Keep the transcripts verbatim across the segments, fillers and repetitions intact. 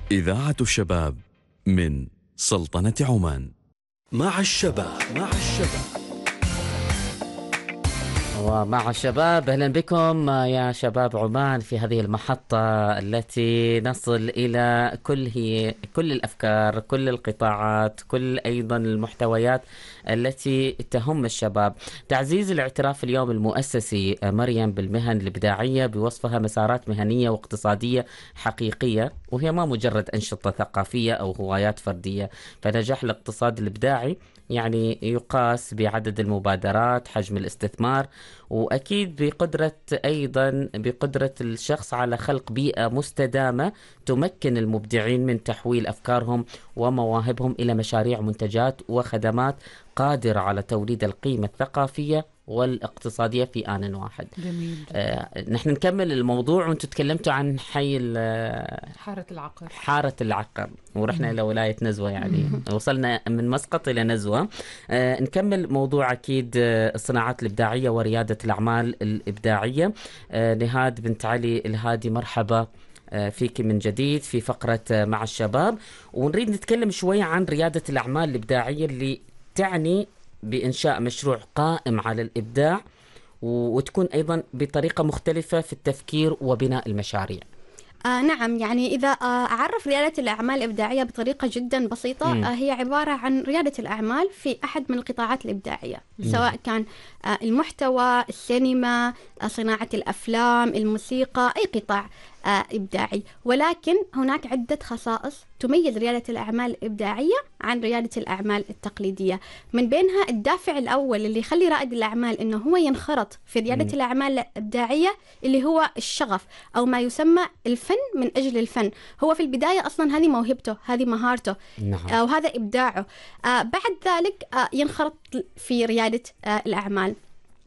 إذاعة الشباب من سلطنة عمان. مع الشباب مع الشباب ومع الشباب أهلا بكم يا شباب عمان في هذه المحطة التي نصل إلى كل هي كل الأفكار، كل القطاعات، كل أيضا المحتويات التي تهم الشباب. تعزيز الاعتراف اليوم المؤسسي مريم بالمهن الإبداعية بوصفها مسارات مهنية واقتصادية حقيقية، وهي ما مجرد أنشطة ثقافية أو هوايات فردية. فنجاح الاقتصاد الإبداعي يعني يقاس بعدد المبادرات، حجم الاستثمار، وأكيد بقدرة أيضا بقدرة الشخص على خلق بيئة مستدامة تمكن المبدعين من تحويل أفكارهم ومواهبهم إلى مشاريع، منتجات وخدمات قادرة على توليد القيمة الثقافية والاقتصادية في آن واحد. جميل. آه، نحن نكمل الموضوع، وانتم تكلمتوا عن حي حارة العقر حارة العقر ورحنا إلى ولاية نزوة، يعني وصلنا من مسقط إلى نزوة. آه، نكمل موضوع أكيد آه، الصناعات الإبداعية وريادة الأعمال الإبداعية. آه، نهاد بنت علي الهادي، مرحبا فيك من جديد في فقرة مع الشباب، ونريد نتكلم شوية عن ريادة الأعمال الإبداعية اللي تعني بإنشاء مشروع قائم على الإبداع وتكون أيضا بطريقة مختلفة في التفكير وبناء المشاريع. آه نعم، يعني إذا آه أعرف ريادة الأعمال الإبداعية بطريقة جدا بسيطة، آه هي عبارة عن ريادة الأعمال في أحد من القطاعات الإبداعية، مم. سواء كان آه المحتوى، السينما، آه صناعة الأفلام، الموسيقى، أي قطاع آه إبداعي. ولكن هناك عدة خصائص تميز ريادة الأعمال الإبداعية عن ريادة الأعمال التقليدية. من بينها الدافع الأول اللي يخلي رائد الأعمال إنه هو ينخرط في ريادة م. الأعمال الإبداعية، اللي هو الشغف أو ما يسمى الفن من أجل الفن. هو في البداية أصلا هذه موهبته، هذه مهارته، نعم. آه وهذا إبداعه. آه بعد ذلك آه ينخرط في ريادة آه الأعمال.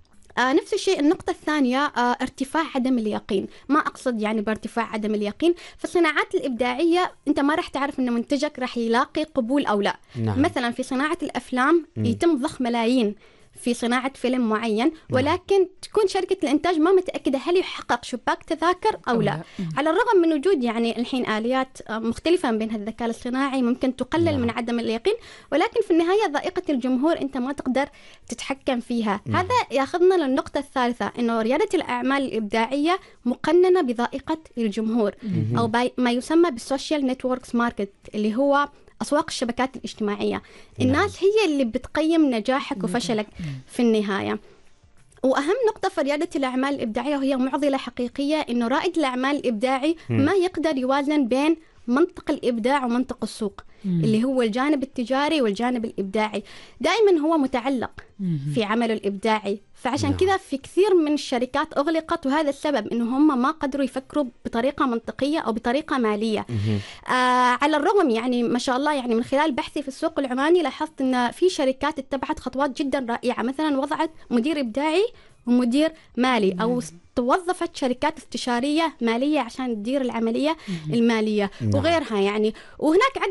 آه نفس الشيء النقطة الثانية، آه ارتفاع عدم اليقين. ما أقصد يعني بارتفاع عدم اليقين، في الصناعات الإبداعية أنت ما راح تعرف أن منتجك راح يلاقي قبول أو لا. نعم. مثلا في صناعة الأفلام م. يتم ضخ ملايين في صناعة فيلم معين، ولكن نعم. تكون شركة الإنتاج ما متأكدة هل يحقق شباك تذاكر أو, أو لا, لا. على الرغم من وجود يعني الحين آليات مختلفة بين الذكاء الاصطناعي ممكن تقلل نعم. من عدم اليقين، ولكن في النهاية ذائقة الجمهور أنت ما تقدر تتحكم فيها. نعم. هذا ياخذنا للنقطة الثالثة، إنه ريادة الأعمال الإبداعية مقننة بذائقة الجمهور، مم. أو ما يسمى بالسوشيال نتوركس ماركت، اللي هو أسواق الشبكات الاجتماعية. الناس هي اللي بتقيم نجاحك وفشلك في النهاية. وأهم نقطة في ريادة الأعمال الإبداعية وهي معضلة حقيقية، إنه رائد الأعمال الإبداعي ما يقدر يوازن بين منطق الإبداع ومنطق السوق، مم. اللي هو الجانب التجاري والجانب الإبداعي. دائما هو متعلق مم. في عمله الإبداعي، فعشان كذا في كثير من الشركات أغلقت، وهذا السبب إنه هم ما قدروا يفكروا بطريقة منطقية أو بطريقة مالية. آه على الرغم يعني ما شاء الله، يعني من خلال بحثي في السوق العماني لاحظت إن في شركات اتبعت خطوات جدا رائعة، مثلا وضعت مدير إبداعي ومدير مالي، أو توظفت شركات استشارية مالية عشان تدير العملية المالية وغيرها يعني. وهناك